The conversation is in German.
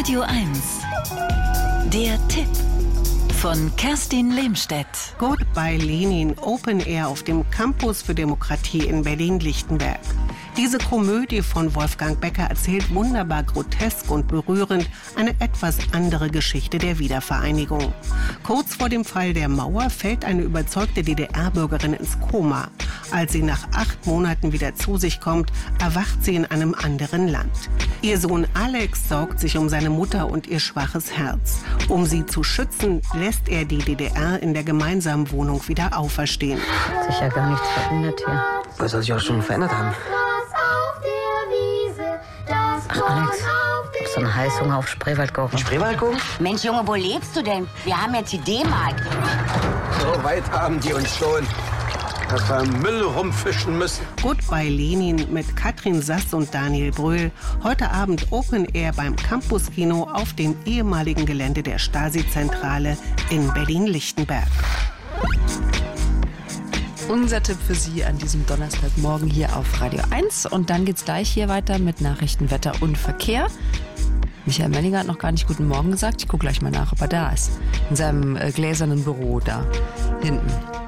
Radio 1. Der Tipp von Kerstin Lehmstedt. Goodbye Lenin, Open Air auf dem Campus für Demokratie in Berlin-Lichtenberg. Diese Komödie von Wolfgang Becker erzählt wunderbar grotesk und berührend eine etwas andere Geschichte der Wiedervereinigung. Kurz vor dem Fall der Mauer fällt eine überzeugte DDR-Bürgerin ins Koma. Als sie nach 8 Monaten wieder zu sich kommt, erwacht sie in einem anderen Land. Ihr Sohn Alex sorgt sich um seine Mutter und ihr schwaches Herz. Um sie zu schützen, lässt er die DDR in der gemeinsamen Wohnung wieder auferstehen. Hat sich ja gar nichts verändert hier. Was soll sich auch schon verändert haben? Ach, Alex, du hast einen Heißhunger auf Spreewaldgurken. Spreewaldgurken? Mensch, Junge, wo lebst du denn? Wir haben jetzt die D-Mark. So weit haben die uns schon, dass wir Müll rumfischen müssen. Goodbye Lenin mit Katrin Sass und Daniel Brühl. Heute Abend Open Air beim Campus-Kino auf dem ehemaligen Gelände der Stasi-Zentrale in Berlin-Lichtenberg. Unser Tipp für Sie an diesem Donnerstagmorgen hier auf Radio 1. Und dann geht's gleich hier weiter mit Nachrichten, Wetter und Verkehr. Michael Mellinger hat noch gar nicht guten Morgen gesagt. Ich gucke gleich mal nach, ob er da ist. In seinem gläsernen Büro da hinten.